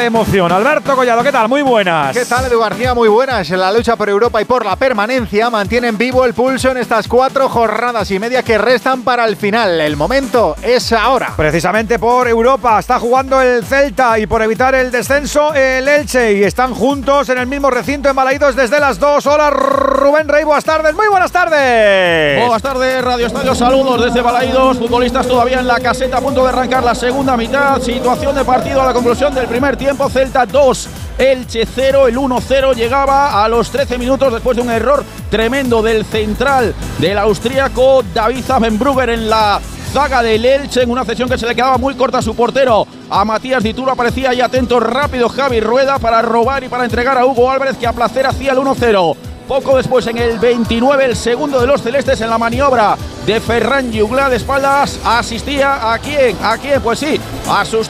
de emoción. Alberto Collado, ¿qué tal? Muy buenas. ¿Qué tal, Edu García? Muy buenas. En la lucha por Europa y por la permanencia mantienen vivo el pulso en estas 4 jornadas y media que restan para el final. El momento es ahora. Precisamente por Europa está jugando el Celta y por evitar el descenso el Elche, y están juntos en el mismo recinto en Balaídos desde las 2. Hola, Rubén Rey, buenas tardes. Muy buenas tardes. Buenas tardes, Radio Estadio. Saludos desde Balaídos. Futbolistas todavía en la caseta a punto de arrancar la segunda mitad. Situación de partido a la conclusión del primer tiempo. Celta 2, Elche 0. El 1-0 llegaba a los 13 minutos después de un error tremendo del central del austríaco David Zavenbrugger en la zaga del Elche, en una cesión que se le quedaba muy corta a su portero, a Matías Dituro. Aparecía ahí atento rápido Javi Rueda para robar y para entregar a Hugo Álvarez, que a placer hacía el 1-0. Poco después, en el 29, el segundo de los celestes en la maniobra de Ferran Juglar de espaldas. Asistía ¿a quién? ¿A quién? Pues sí, a sus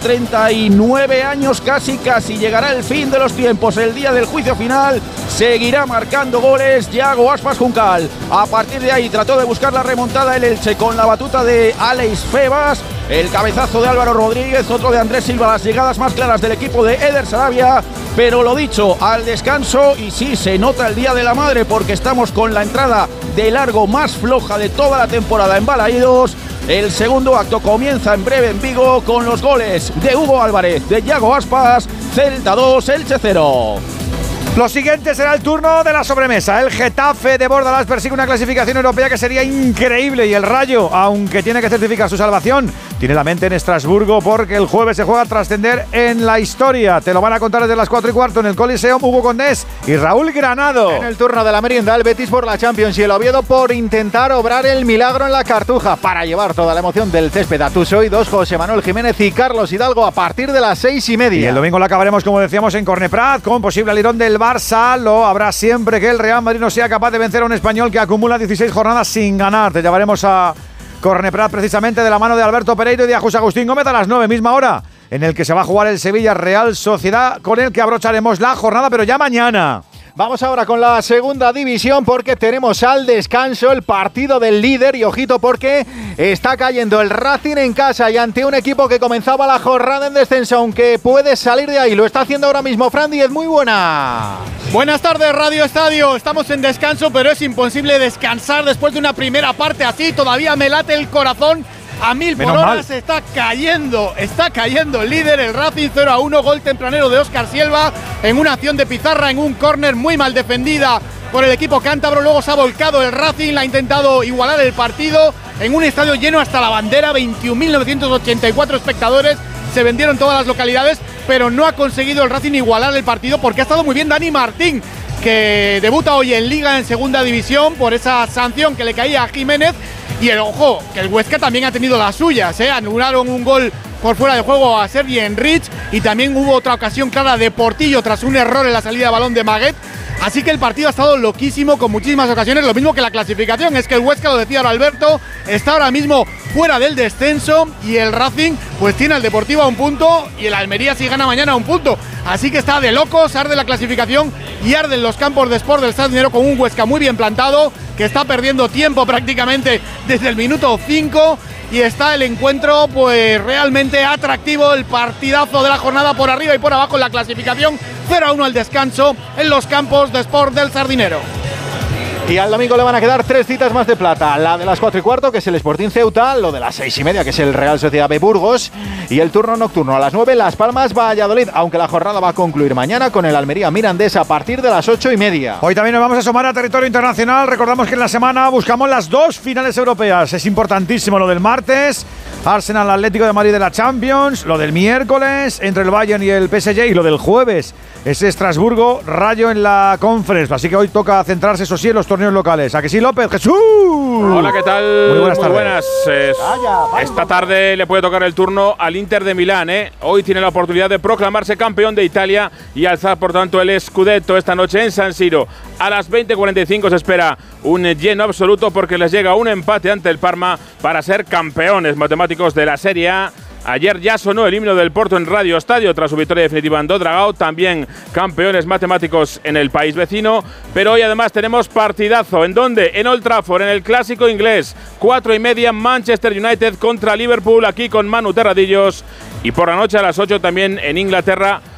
39 años casi llegará el fin de los tiempos. El día del juicio final seguirá marcando goles Yago Aspas Juncal. A partir de ahí trató de buscar la remontada el Elche con la batuta de Alex Febas. El cabezazo de Álvaro Rodríguez, otro de Andrés Silva, las llegadas más claras del equipo de Eder Sarabia. Pero lo dicho, al descanso, y sí, se nota el Día de la Madre porque estamos con la entrada de largo más floja de toda la temporada en Balaídos. El segundo acto comienza en breve en Vigo con los goles de Hugo Álvarez, de Yago Aspas. Celta 2, Elche 0. Lo siguiente será el turno de la sobremesa. El Getafe de Bordalás persigue una clasificación europea que sería increíble, y el Rayo, aunque tiene que certificar su salvación, tiene la mente en Estrasburgo porque el jueves se juega a trascender en la historia. Te lo van a contar desde las 4:15 en el Coliseum Hugo Condés y Raúl Granado. En el turno de la merienda, el Betis por la Champions y el Oviedo por intentar obrar el milagro en la Cartuja. Para llevar toda la emoción del césped a tus oídos, José Manuel Jiménez y Carlos Hidalgo a partir de las 6:30. Y el domingo la acabaremos, como decíamos, en Corneprat con posible alirón del Barça. Lo habrá siempre que el Real Madrid no sea capaz de vencer a un español que acumula 16 jornadas sin ganar. Te llevaremos a Corneprat precisamente de la mano de Alberto Pereiro y de José Agustín Gómez a las 9, misma hora, en el que se va a jugar el Sevilla Real Sociedad, con el que abrocharemos la jornada, pero ya mañana. Vamos ahora con la segunda división porque tenemos al descanso el partido del líder, y ojito porque está cayendo el Racing en casa y ante un equipo que comenzaba la jornada en descenso, aunque puede salir de ahí. Lo está haciendo ahora mismo Fran Díez. Muy buena. Buenas tardes, Radio Estadio. Estamos en descanso, pero es imposible descansar después de una primera parte así. Todavía me late el corazón a 1000 por hora. Está cayendo el líder, el Racing 0-1, gol tempranero de Óscar Silva en una acción de pizarra en un córner muy mal defendida por el equipo cántabro. Luego se ha volcado el Racing, la ha intentado igualar el partido en un estadio lleno hasta la bandera, 21.984 espectadores, se vendieron todas las localidades, pero no ha conseguido el Racing igualar el partido porque ha estado muy bien Dani Martín, que debuta hoy en Liga en segunda división por esa sanción que le caía a Jiménez. Y el ojo, que el Huesca también ha tenido las suyas, anularon un gol por fuera de juego a Sergi Enrich, y también hubo otra ocasión clara de Portillo tras un error en la salida de balón de Maguet. Así que el partido ha estado loquísimo con muchísimas ocasiones, lo mismo que la clasificación. Es que el Huesca, lo decía ahora Alberto, está ahora mismo fuera del descenso, y el Racing pues tiene al Deportivo a 1 punto y el Almería si gana mañana a 1 punto. Así que está de locos, arde la clasificación y arden los campos de Sport del Sardinero con un Huesca muy bien plantado, que está perdiendo tiempo prácticamente desde el minuto 5, y está el encuentro pues realmente atractivo, el partidazo de la jornada por arriba y por abajo en la clasificación. 0-1 al descanso en los campos de Sport del Sardinero. Y al domingo le van a quedar 3 citas más de plata. La de las 4:15, que es el Sporting Ceuta, lo de las 6:30, que es el Real Sociedad B Burgos, y el turno nocturno a las 9, Las Palmas Valladolid, aunque la jornada va a concluir mañana con el Almería Mirandés a partir de las 8:30. Hoy también nos vamos a asomar a territorio internacional. Recordamos que en la semana buscamos las 2 finales europeas. Es importantísimo lo del martes, Arsenal Atlético de Madrid de la Champions, lo del miércoles entre el Bayern y el PSG, y lo del jueves es Estrasburgo Rayo en la Conference. Así que hoy toca centrarse, eso sí, en los torneos locales. ¿A que sí, López? ¡Jesús! Hola, ¿qué tal? Muy buenas tardes. Buenas. Esta tarde le puede tocar el turno al Inter de Milán. Hoy tiene la oportunidad de proclamarse campeón de Italia y alzar, por tanto, el Scudetto esta noche en San Siro. A las 20:45 se espera un lleno absoluto porque les llega un empate ante el Parma para ser campeones matemáticos de la Serie A. Ayer ya sonó el himno del Porto en Radio Estadio tras su victoria definitiva en Dodragao, también campeones matemáticos en el país vecino. Pero hoy además tenemos partidazo. ¿En dónde? En Old Trafford, en el clásico inglés. 4:30, Manchester United contra Liverpool, aquí con Manu Terradillos. Y por la noche a las 8 también en Inglaterra,